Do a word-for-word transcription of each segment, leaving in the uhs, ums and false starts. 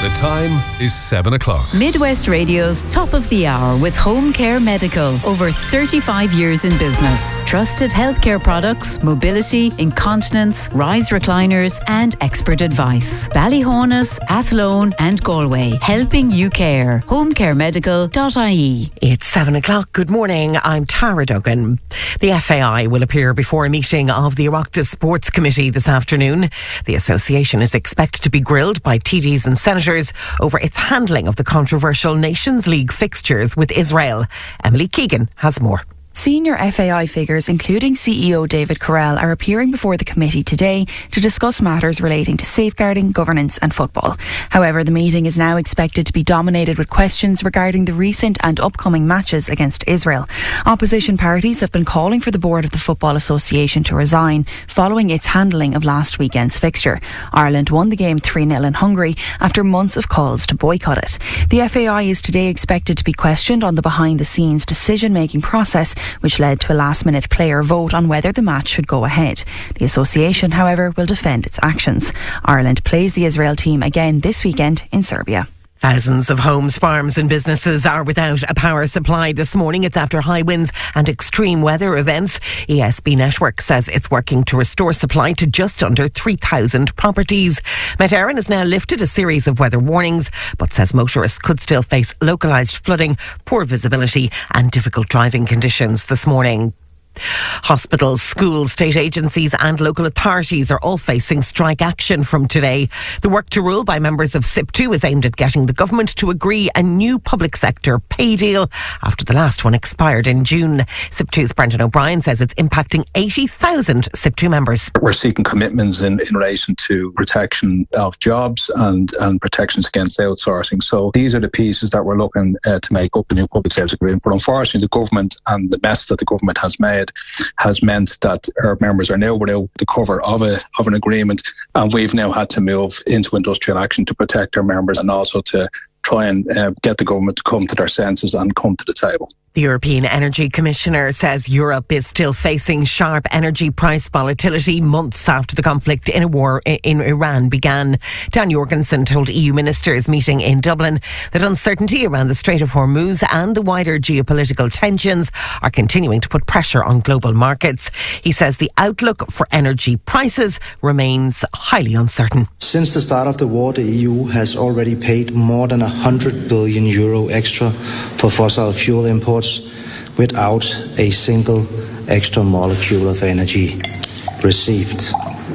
The time is seven o'clock. Midwest Radio's Top of the Hour with Home Care Medical. Over thirty-five years in business. Trusted healthcare products, mobility, incontinence, rise recliners and expert advice. Ballyhonus, Athlone and Galway. Helping you care. home care medical dot I E. It's seven o'clock. Good morning. I'm Tara Duggan. The F A I will appear before a meeting of the Oireachtas Sports Committee this afternoon. The association is expected to be grilled by T Ds and senators over its handling of the controversial Nations League fixtures with Israel. Emily Keegan has more. Senior F A I figures, including C E O David Carrell, are appearing before the committee today to discuss matters relating to safeguarding, governance and football. However, the meeting is now expected to be dominated with questions regarding the recent and upcoming matches against Israel. Opposition parties have been calling for the board of the Football Association to resign following its handling of last weekend's fixture. Ireland won the game three nil in Hungary after months of calls to boycott it. The F A I is today expected to be questioned on the behind-the-scenes decision-making process, which led to a last-minute player vote on whether the match should go ahead. The association, however, will defend its actions. Ireland plays the Israel team again this weekend in Serbia. Thousands of homes, farms and businesses are without a power supply this morning. It's after high winds and extreme weather events. E S B Network says it's working to restore supply to just under three thousand properties. Met Éireann has now lifted a series of weather warnings, but says motorists could still face localised flooding, poor visibility and difficult driving conditions this morning. Hospitals, schools, state agencies and local authorities are all facing strike action from today. The work to rule by members of S I P two is aimed at getting the government to agree a new public sector pay deal after the last one expired in June. S I P two's Brendan O'Brien says it's impacting eighty thousand S I P two members. We're seeking commitments in, in relation to protection of jobs and, and protections against outsourcing. So these are the pieces that we're looking uh, to make up the new public service agreement. But unfortunately, the government and the mess that the government has made has meant that our members are now without the cover of a of an agreement, and we've now had to move into industrial action to protect our members and also to try and uh, get the government to come to their senses and come to the table. The European Energy Commissioner says Europe is still facing sharp energy price volatility months after the conflict in a war in Iran began. Dan Jorgensen told E U ministers meeting in Dublin that uncertainty around the Strait of Hormuz and the wider geopolitical tensions are continuing to put pressure on global markets. He says the outlook for energy prices remains highly uncertain. Since the start of the war, the E U has already paid more than one hundred billion euro extra for fossil fuel imports without a single extra molecule of energy received.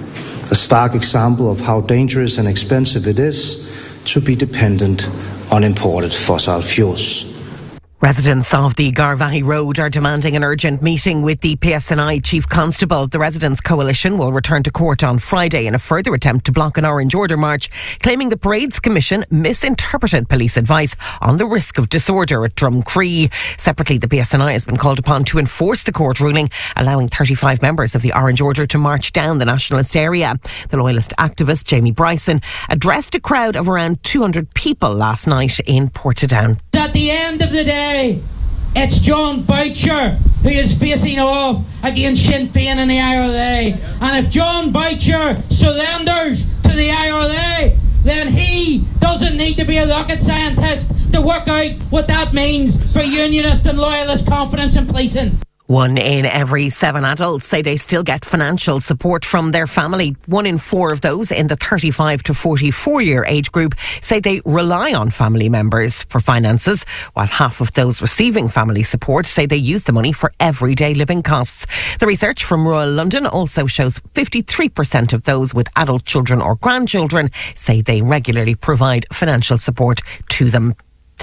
A stark example of how dangerous and expensive it is to be dependent on imported fossil fuels. Residents of the Garvaghey Road are demanding an urgent meeting with the P S N I Chief Constable. The Residents' Coalition will return to court on Friday in a further attempt to block an Orange Order march, claiming the Parades Commission misinterpreted police advice on the risk of disorder at Drumcree. Separately, the P S N I has been called upon to enforce the court ruling, allowing thirty-five members of the Orange Order to march down the nationalist area. The Loyalist activist Jamie Bryson addressed a crowd of around two hundred people last night in Portadown. At the end of the day, it's John Boucher who is facing off against Sinn Féin and the I R L A. And if John Boucher surrenders to the I R L A, then he doesn't need to be a rocket scientist to work out what that means for unionist and loyalist confidence in policing. One in every seven adults say they still get financial support from their family. One in four of those in the thirty-five to forty-four year age group say they rely on family members for finances, while half of those receiving family support say they use the money for everyday living costs. The research from Royal London also shows fifty-three percent of those with adult children or grandchildren say they regularly provide financial support to them.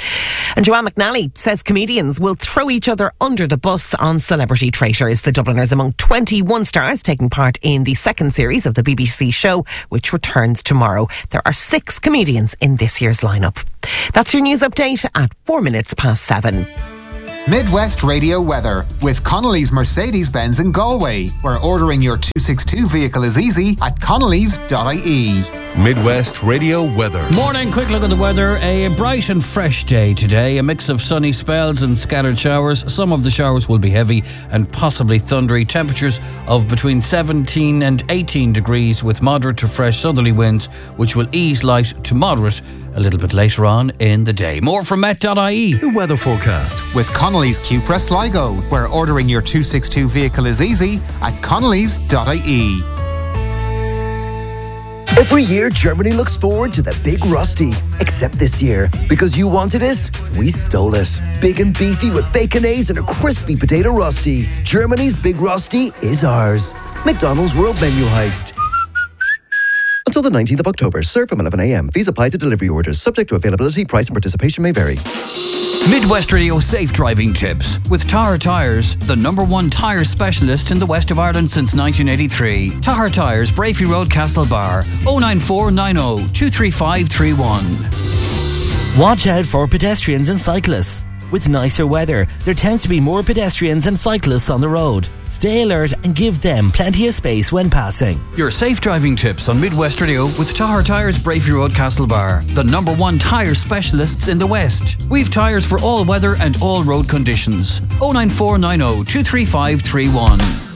And Joanne McNally says comedians will throw each other under the bus on Celebrity Traitors. The Dubliners among twenty-one stars taking part in the second series of the B B C show, which returns tomorrow. There are six comedians in this year's lineup. That's your news update at four minutes past seven. Midwest Radio weather with Connolly's Mercedes-Benz in Galway, where ordering your two sixty-two vehicle is easy at connellys dot I E. Midwest Radio weather. Morning, quick look at the weather. A bright and fresh day today. A mix of sunny spells and scattered showers. Some of the showers will be heavy and possibly thundery. Temperatures of between seventeen and eighteen degrees with moderate to fresh southerly winds, which will ease light to moderate a little bit later on in the day. More from Met dot I E. The weather forecast with Connolly's Cupra Sligo, where ordering your two sixty-two vehicle is easy at connellys dot I E. Every year, Germany looks forward to the Big Rusty. Except this year, because you wanted it, we stole it. Big and beefy with baconaise and a crispy potato rusty. Germany's Big Rusty is ours. McDonald's World Menu Heist. Until the nineteenth of October, serve from eleven a.m. Fees apply to delivery orders. Subject to availability, price and participation may vary. Midwest Radio safe driving tips with Tahar Tyres, the number one tyre specialist in the west of Ireland since nineteen eighty-three. Tahar Tyres, Brafey Road, Castlebar, oh nine four nine oh two three five three one. Watch out for pedestrians and cyclists. With nicer weather, there tends to be more pedestrians and cyclists on the road. Stay alert and give them plenty of space when passing. Your safe driving tips on Midwest Radio with Tahar Tyres, Brafey Road, Castlebar, the number one tyre specialists in the West. We've tyres for all weather and all road conditions. oh nine four nine oh two three five three one.